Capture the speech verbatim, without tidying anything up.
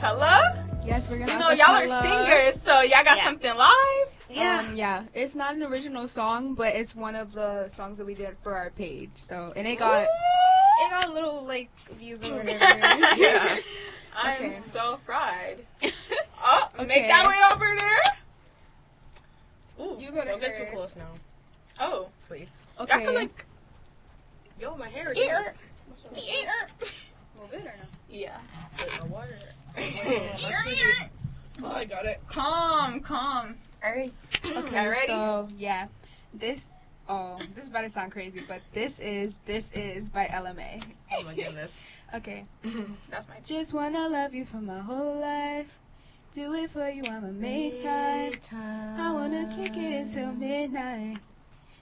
acapella? Yes, we're gonna. You know, y'all are singers, so y'all got Yeah. something live? Yeah. Um, yeah. It's not an original song, but it's one of the songs that we did for our page. So, and it got it got a little like views or whatever. Yeah. I'm Okay. so fried. Oh, Okay. make that way over there. Ooh, You go to don't get her. too close now, Oh, please. I Okay. feel like yo, my hair is. Ear. Move it or no? Yeah. Wait, my water. Ear. Oh, I got it. Calm, calm. Alright. Okay. Y'all ready? So yeah, this. Oh, this is about to sound crazy, but this is this is by L M A. Oh my goodness. Okay. That's my. Just wanna love you for my whole life. Do it for you, I'ma make time. I wanna kick it until midnight.